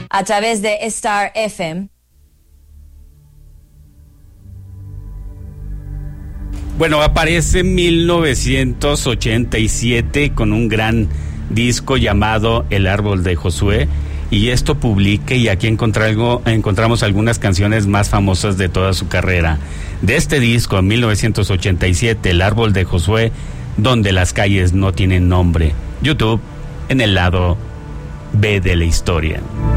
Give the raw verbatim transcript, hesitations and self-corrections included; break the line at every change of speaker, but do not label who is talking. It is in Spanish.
a través de Star F M.
Bueno, aparece en mil novecientos ochenta y siete con un gran disco llamado El Árbol de Josué, y esto publica, y aquí encontramos, encontramos algunas canciones más famosas de toda su carrera. De este disco, en mil novecientos ochenta y siete, El Árbol de Josué, Donde las calles no tienen nombre. YouTube, en el lado B de la historia.